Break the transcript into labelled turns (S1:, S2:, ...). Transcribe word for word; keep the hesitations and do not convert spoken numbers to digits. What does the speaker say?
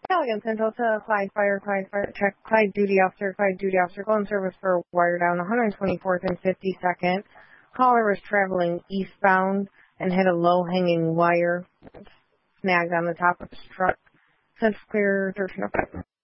S1: Allegan Central to Clyde Fire, Clyde Fire, check, Clyde Duty Officer, Clyde Duty Officer, call in service for wire down one twenty-fourth and fifty-second. Caller was traveling eastbound and had a low-hanging wire snagged on the top of his truck. Central clear, thirteen oh five.